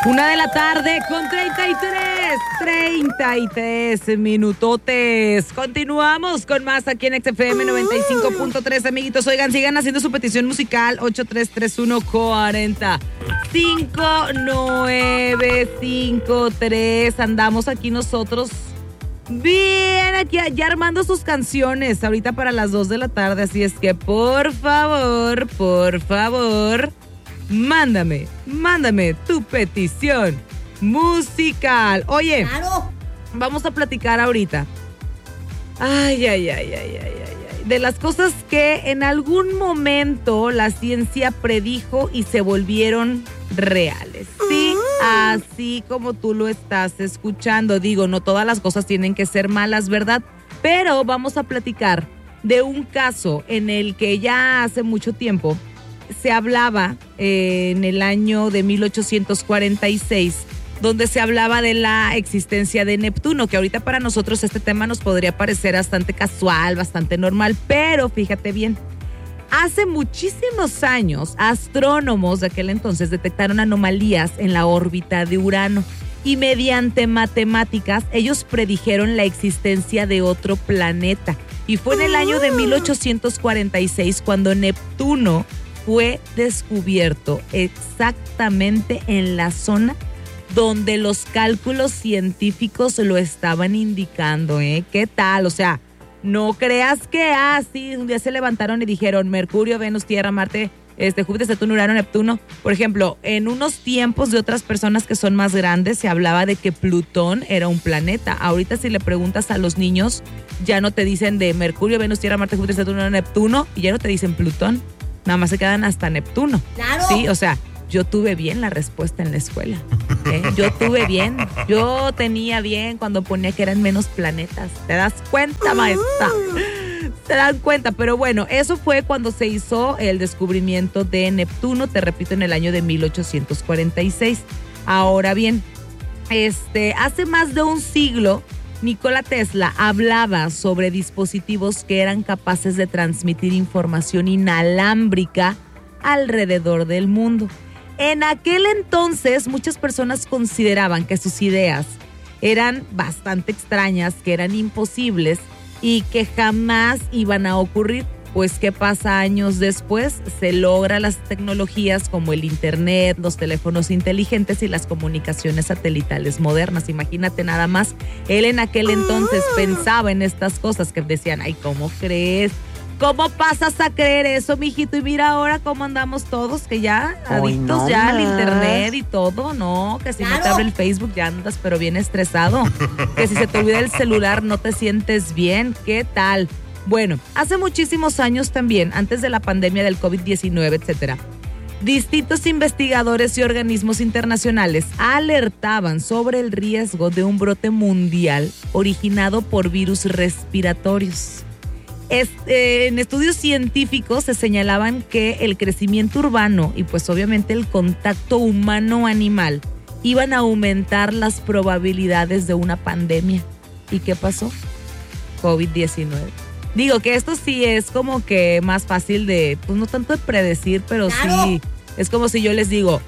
1:00 con 33 minutotes. Continuamos con más aquí en XFM 95.3, amiguitos. Oigan, sigan haciendo su petición musical 833140 5953. Andamos aquí nosotros bien, aquí ya armando sus canciones ahorita para las 2:00. Así es que por favor, mándame tu petición musical. Oye, claro, vamos a platicar ahorita. Ay, de las cosas que en algún momento la ciencia predijo y se volvieron reales. Sí, así como tú lo estás escuchando. Digo, no todas las cosas tienen que ser malas, ¿verdad? Pero vamos a platicar de un caso en el que ya hace mucho tiempo se hablaba, en el año de 1846, donde se hablaba de la existencia de Neptuno, que ahorita para nosotros este tema nos podría parecer bastante casual, bastante normal, pero fíjate bien, hace muchísimos años, astrónomos de aquel entonces detectaron anomalías en la órbita de Urano y mediante matemáticas ellos predijeron la existencia de otro planeta. Y fue en el año de 1846 cuando Neptuno fue descubierto exactamente en la zona donde los cálculos científicos lo estaban indicando, ¿eh? ¿Qué tal? O sea, no creas que sí, un día se levantaron y dijeron Mercurio, Venus, Tierra, Marte, Júpiter, Saturno, Urano, Neptuno. Por ejemplo, en unos tiempos de otras personas que son más grandes se hablaba de que Plutón era un planeta. Ahorita si le preguntas a los niños, ya no te dicen de Mercurio, Venus, Tierra, Marte, Júpiter, Saturno, Urano, Neptuno, y ya no te dicen Plutón. Nada más se quedan hasta Neptuno. Claro. Sí, o sea, yo tuve bien la respuesta en la escuela. Yo tuve bien. Yo tenía bien cuando ponía que eran menos planetas. ¿Te das cuenta, maestra? ¿Se dan cuenta? Pero bueno, eso fue cuando se hizo el descubrimiento de Neptuno, te repito, en el año de 1846. Ahora bien, hace más de un siglo, Nikola Tesla hablaba sobre dispositivos que eran capaces de transmitir información inalámbrica alrededor del mundo. En aquel entonces, muchas personas consideraban que sus ideas eran bastante extrañas, que eran imposibles y que jamás iban a ocurrir. Pues, ¿qué pasa años después? Se logra las tecnologías como el internet, los teléfonos inteligentes y las comunicaciones satelitales modernas. Imagínate nada más, él en aquel entonces pensaba en estas cosas que decían, ay, ¿cómo crees? ¿Cómo pasas a creer eso, mijito? Y mira ahora cómo andamos todos, que ya adictos no ya al más. internet y todo, ¿no? Que si no te abre el Facebook ya andas pero bien estresado. Que si se te olvida el celular no te sientes bien. ¿Qué tal? Bueno, hace muchísimos años también, antes de la pandemia del COVID-19, etcétera, distintos investigadores y organismos internacionales alertaban sobre el riesgo de un brote mundial originado por virus respiratorios. En estudios científicos se señalaban que el crecimiento urbano y pues obviamente el contacto humano-animal iban a aumentar las probabilidades de una pandemia. ¿Y qué pasó? COVID-19. Digo que esto sí es como que más fácil de, pues no tanto de predecir, pero claro, sí, es como si yo les digo,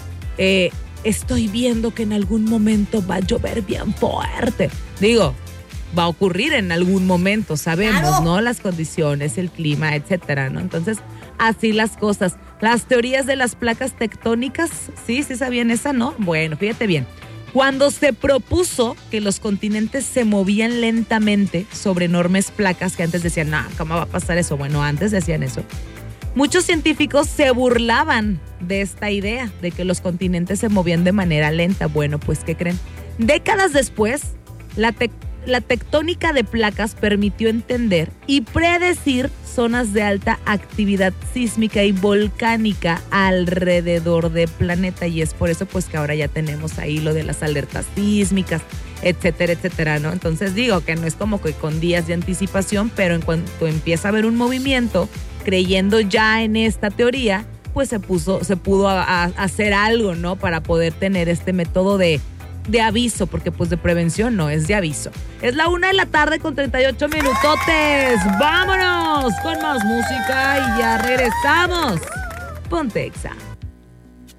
estoy viendo que en algún momento va a llover bien fuerte. Digo, va a ocurrir en algún momento, sabemos, claro, ¿no? Las condiciones, el clima, etcétera, ¿no? Entonces, así las cosas. Las teorías de las placas tectónicas, sí sabían esa, ¿no? Bueno, fíjate bien. Cuando se propuso que los continentes se movían lentamente sobre enormes placas que antes decían, no, ¿cómo va a pasar eso? Bueno, antes decían eso. Muchos científicos se burlaban de esta idea de que los continentes se movían de manera lenta. Bueno, pues, ¿qué creen? Décadas después, la tectónica de placas permitió entender y predecir zonas de alta actividad sísmica y volcánica alrededor del planeta, y es por eso pues que ahora ya tenemos ahí lo de las alertas sísmicas, etcétera, etcétera, ¿no? Entonces digo que no es como que con días de anticipación, pero en cuanto empieza a haber un movimiento, creyendo ya en esta teoría, pues se pudo hacer algo, ¿no? Para poder tener este método de aviso, porque pues de prevención no, es de aviso. Es la 1:00 con 38 minutotes. Vámonos con más música y ya regresamos. Ponte Exa.